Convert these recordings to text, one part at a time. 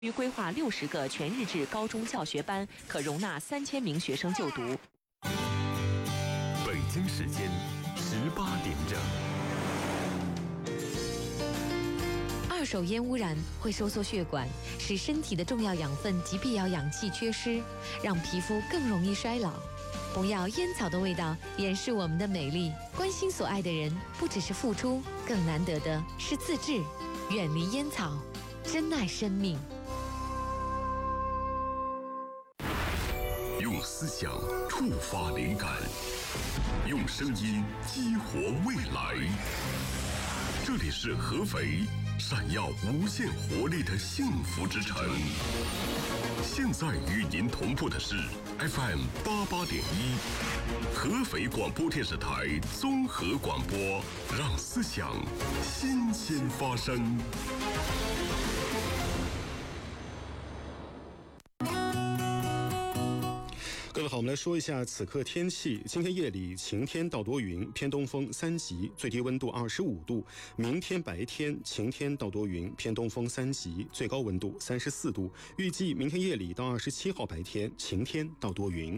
于规划60个全日制高中教学班，可容纳3000名学生就读。 北京时间18点整。 二手烟污染会收缩血管，使身体的重要养分及必要氧气缺失，让皮肤更容易衰老。不要烟草的味道掩饰我们的美丽。关心所爱的人，不只是付出，更难得的是自制。远离烟草，珍爱生命。 用思想触发灵感，用声音激活未来。这里是合肥，闪耀无限活力的幸福之城。现在与您同步的是 FM 88.1，合肥广播电视台综合广播，让思想新鲜发生。 各位好，我们来说一下此刻天气。今天夜里晴天到多云，偏东风3级，最低温度25度。明天白天晴天到多云，偏东风3级，最高温度34度。预计明天夜里到27号白天晴天到多云。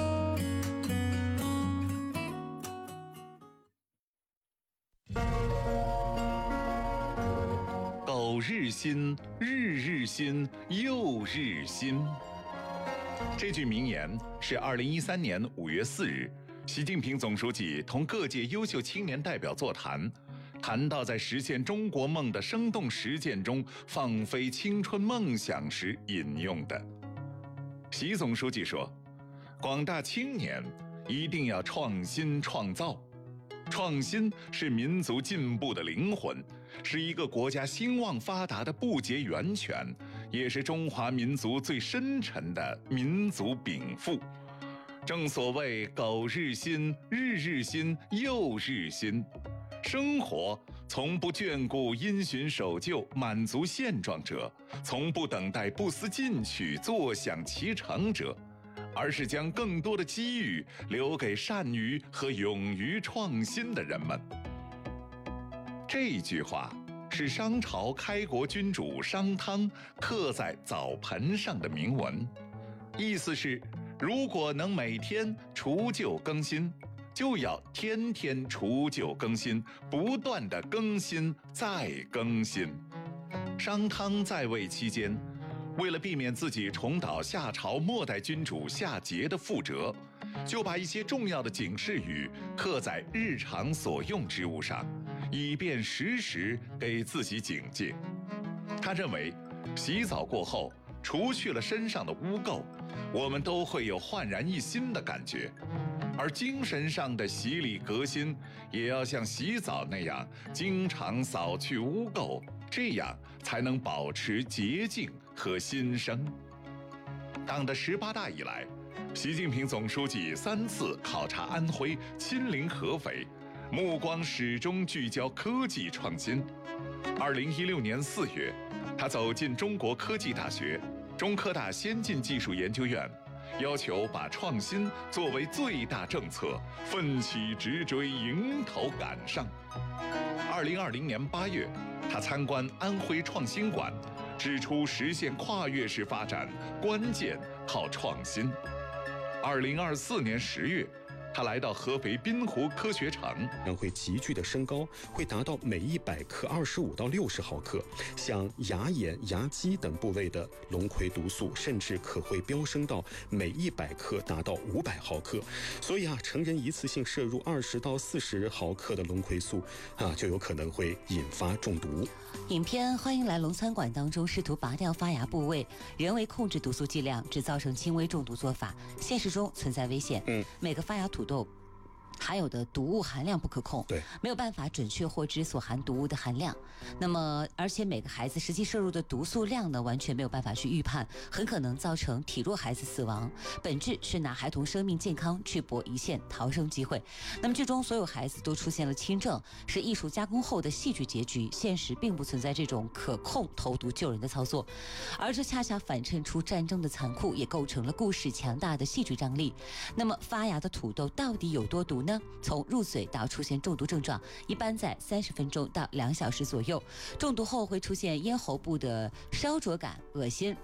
苟日新，日日新，又日新。这句名言是2013年5月4日，习近平总书记同各界优秀青年代表座谈，谈到在实现中国梦的生动实践中放飞青春梦想时引用的。习总书记说，广大青年一定要创新创造。创新是民族进步的灵魂，是一个国家兴旺发达的不竭源泉，也是中华民族最深沉的民族禀赋。正所谓苟日新，日日新，又日新。生活从不眷顾因循守旧、满足现状者，从不等待不思进取、坐享其成者，而是将更多的机遇留给善于和勇于创新的人们。这句话是商朝开国君主商汤刻在澡盆上的铭文，意思是，如果能每天除旧更新，就要天天除旧更新，不断地更新再更新。商汤在位期间，为了避免自己重蹈夏朝末代君主夏桀的覆辙，就把一些重要的警示语刻在日常所用之物上，以便时时给自己警戒。他认为，洗澡过后，除去了身上的污垢，我们都会有焕然一新的感觉。而精神上的洗礼革新，也要像洗澡那样，经常扫去污垢，这样才能保持洁净和新生。党的18大以来，习近平总书记3次考察安徽，亲临合肥，目光始终聚焦科技创新。2016年4月，他走进中国科技大学、中科大先进技术研究院，要求把创新作为最大政策，奋起直追，迎头赶上。2020年8月，他参观安徽创新馆，指出实现跨越式发展关键靠创新。2024年10月，他来到合肥滨湖科学城， 会急剧的升高，会达到每100克25到60毫克。像牙眼、牙基等部位的龙葵毒素，甚至可会飙升到每100克达到500毫克。所以成人一次性摄入20到40毫克的龙葵素就有可能会引发中毒。 影片《欢迎来龙餐馆》当中试图拔掉发芽部位，人为控制毒素剂量，只造成轻微中毒做法，现实中存在危险。每个发芽土豆含有的毒物含量不可控， 对， 没有办法准确获知所含毒物的含量。那么，而且每个孩子实际摄入的毒素量呢，完全没有办法去预判，很可能造成体弱孩子死亡。本质是拿孩童生命健康去搏一线逃生机会。那么剧中所有孩子都出现了轻症，是艺术加工后的戏剧结局。现实并不存在这种可控投毒救人的操作，而这恰恰反衬出战争的残酷，也构成了故事强大的戏剧张力。那么发芽的土豆到底有多毒呢，从入嘴到出现中毒症状，一般在30分钟到2小时左右。中毒后会出现咽喉部的烧灼感、恶心、